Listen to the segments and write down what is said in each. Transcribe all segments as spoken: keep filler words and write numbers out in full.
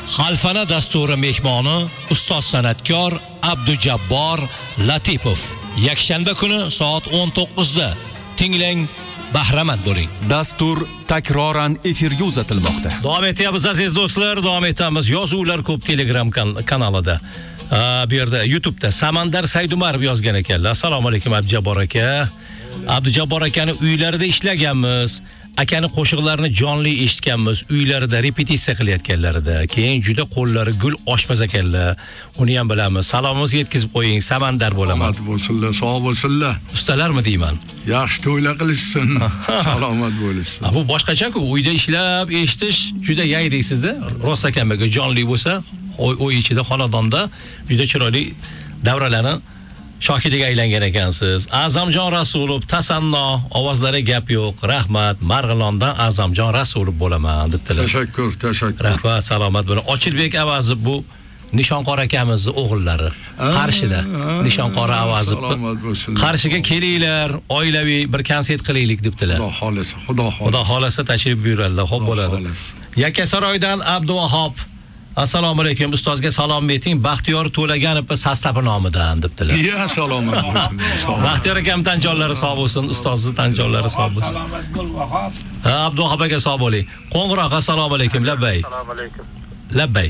Xalfana dasturi mehmoni ustoz san'atkor Abdujabbor Latipov. Yakshanba kuni soat o'n to'qqizda tinglang, bahramand bo'ling. Dastur takroran efirga uzatilmoqda. Davom etyapmiz aziz do'stlar, davom etamiz. Yozuvlar ko'p Telegram kan- kanalida. Bu yerda YouTube'da Samandar Saydumarov yozgan ekanlar. Assalomu alaykum Abdujabbor aka. Abdujabbor akani uylarida ishlaganmiz. Akani qo'shiqlarini jonli eshitganmiz, uylarida repetitsiya qilayotganlarida. Keyin juda qo'llari gul oshmaz ekanlar. Uni ham bilamiz. Salomimizni yetkazib qo'ying, Samandar bo'laman. Salomat bo'lsinlar, sog' bo'lsinlar. Ustalarmi deyman? Yaxshi to'ylar qilishsin. Salomat bo'lishsin. Bu boshqacha-ku, uyda ishlab eshitish juda yay deysizda. Rost ekanmi, jonli bo'lsa, o'y ichida xonadonda juda chiroyli davralarni shohidiga aylangan ekansiz. Azamjon Rasulov, Tasanno, ovozlari gap yo'q. Rahmat, Marg'ilondan Azamjon Rasulov bo'laman debdilar. Tashakkur, tashakkur. Rahmat, salomat bo'ling. Ochilbek Avazi bu Nishonqor akamizning o'g'illari. Qarshida Nishonqor Avazi. Salomat bo'lsinlar. Qarshiga kelinglar, oilaviy bir konsert qilaylik debdilar. Xudo xolasa, xudo xolasa. Xudo xolasa tashrif buyuradilar, xo'p bo'ladi. Yakkasaroydan Abduvahob, assalomu alaykum, ustozga salom ayting, Baxtiyor To'laganov sostavi nomidan debdilar. Ya salomat bo'lsin. Baxtiyor akam tan jonlari sog' bo'lsin, ustozni tan jonlari sog' bo'lsin. Salomat bo'l Vahob. Ha, Abduvahob aka sog' bo'ling. Qo'ng'iroq, assalomu alaykum, labbay. Assalomu alaykum. Labbay.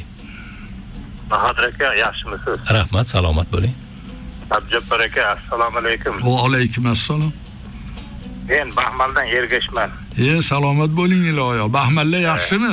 Bahodir aka, yaxshimisiz? Rahmat, salomat bo'ling. Abdujabbor aka, assalomu alaykum. Va alaykum assalom. Men Baxmaldan Ergashman. E, salomat bo'ling iloyo. Baxmallar yaxshimi?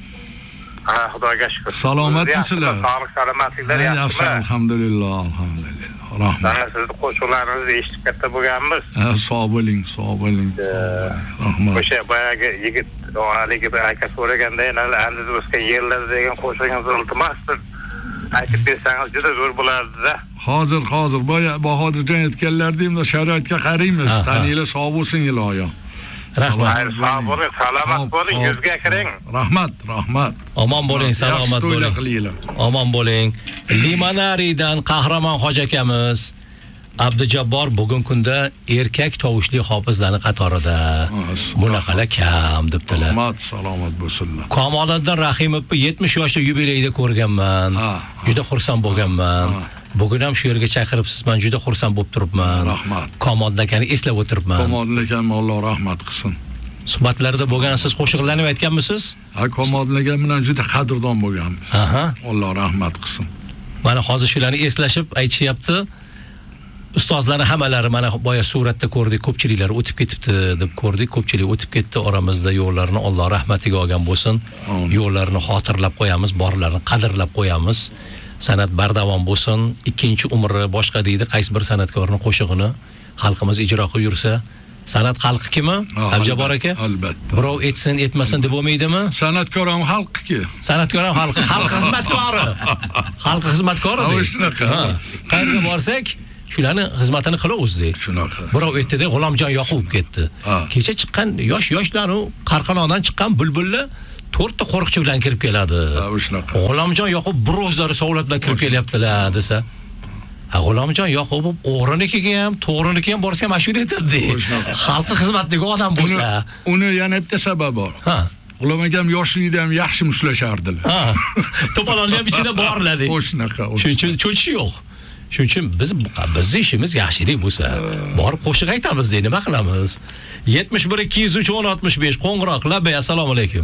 Ha, Xudoga shukr. Salomatmisizlar? Sog'lik, salomatliklar Yaxshi, yaxshimi? alhamdulillah, alhamdulillah. Rahmat. Mana sizni qo'shiqlaringizni eshitib katta bo'lganmiz. Ha, sog' bo'ling, sog' bo'ling. Rahmat. O'sha boyagi yigit haligi bir aka so'raganda, endi o'sgan yerlarda degan qo'shig'ingizni iltimosdir. Aytib bersangiz juda zo'r bo'lardi-da. Hozir, hozir boya Bahodirjon aytganlaridek, sharoitga qaraymiz. Taninglar sog' bo'lsin iloyo. Rahmat. Sog' bo'ling, salomat bo'ling, yuzga kiring. Rahmat, rahmat. Omon bo'ling, salomat bo'ling. Qilinglar. Omon bo'ling. Limonaridan Qahramon hoji akamiz. Abdujabbor bugun kunda erkak tovushli hofizlarning qatorida. Bunaqalar kam debdilar. Rahmat, salomat bo'lsinlar. Kamoliddin Rahimovni yetmish yoshda yubileyida ko'rganman. Juda xursand bo'lganman. Bugun ham shu yerga chaqiribsiz, men juda xursand bo'lib turibman. Rahmat. Kamoliddin akani eslab o'tiribman. Kamoliddin akam Alloh rahmat qilsin. Suhbatlarda bo'lgansiz, qo'shiqlarni aytganmisiz? Ha, Kamoliddin akam bilan juda qadrdon bo'lganmiz. Aha. Alloh rahmat qilsin. Mana hozir shularni eslashib aytishyapti. Ustozlarni hammalari mana boya suratda ko'rdik, ko'pchiliklari o'tib ketibdi deb ko'rdik. Ko'pchilik o'tib ketdi, oramizda yo'llarini Alloh rahmatiga olgan bo'lsin. Yo'llarini xotirlab qo'yamiz, borlarini qadrlab qo'yamiz. San'at bardavom bo'lsin. Ikkinchi umri boshqa deydi, qaysi bir san'atkorning qo'shig'ini xalqimiz ijro qilib yursa, san'at xalqi kimi? Abdujabbor aka? Albatta. Birov etsin, etmasin deb bo'lmaydimi? San'atkor ham xalqki. San'atkor ham xalq, xalq xizmatkori. Xalq xizmatkori. Shunaqa. Qayerga borsak, shularni xizmatini qilamiz deydi. Shunaqa. Birov aytdi-da, G'ulomjon Yoqub ketdi. Kecha chiqqan yosh-yoshlar u Qarqanodan chiqqan bulbullar to'rtta qo'riqchi bilan kirib keladi. Ha, shunaqa. G'ulomjon Yoqub bir o'zlari savlat bilan kirib kelyaptilar desa. Ha, G'ulomjon Yoqub o'g'rinikiga ham, to'g'rinikiga ham borsa ham ashula aytadi. Xalqqa xizmatdagi odam bo'lsa. Uni yana bitta sabab bor. Ha. G'ulom akam yoshligida ham yaxshi muslashardilar. Ha. To'polonni ham ichida borladi. Shunaqa. Shuning uchun cho'chish yo'q. Shuning uchun biz bizning ishimiz yaxshilik bo'lsa, borib qo'shiq aytamiz deydi, nima qilamiz? yetmish bir ikki yuz uch o'n oltmish besh qo'ng'iroq. Labay, assalomu alaykum.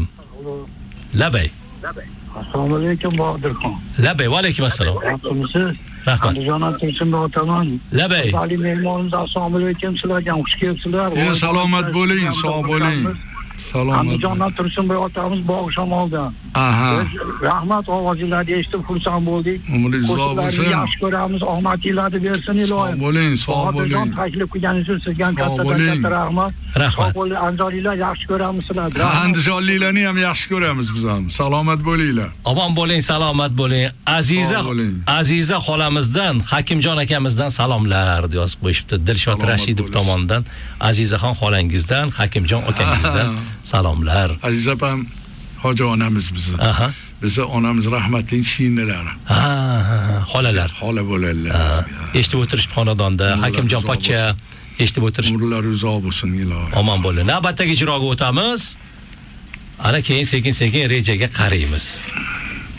Labay. Assalomu alaykum Bahodirxon. Labay, va alaykum assalom. Yaxshimisiz? Rahmat. Andijondan Tursunbek otaman. Labay. Ali mehmonimiz assalomu alaykum, sizlarga xush kelibsizlar. E, salomat bo'ling, sog' bo'ling. Salomat. Andijondan Tursunbek otamiz bog' shamoldan. Aha. Rahmat, ovozingizni eshitib xursand bo'ldik. Umringiz uzoq bo'lsin. Yaxshi ko'ramiz, omadinglarni bersin ilohim. Sog' bo'ling, sog' bo'ling. Taklif qilganingiz uchun sizga katta rahmat. Rahmat. Sog' bo'ling, andijonliklar, yaxshi ko'ramiz sizlarni. Andijonliklarni ham yaxshi ko'ramiz biz ham. Salomat bo'linglar. Omon bo'ling, salomat bo'ling. Aziza, Sog' bo'ling. Aziza xolamizdan, Hakimjon akamizdan salomlar deb yozib qo'yishibdi. Dilshod Salomat Rashidov bo'lasiz. tomonidan Azizaxon xolangizdan, Hakimjon akangizdan salomlar. Aziz opam hoji onamiz bizni. Aha. Bizni onamiz rahmatli shinilari. Ha, xolalar. Xola bo'ladilar. Eshitib o'tirishib xonadonda Hakimjon pochcha eshitib o'tirish. Umrlari uzoq bo'lsin ilohim. Omon bo'ling. Navbatdagi ijroga o'tamiz. Ana keyin sekin-sekin rejaga qaraymiz.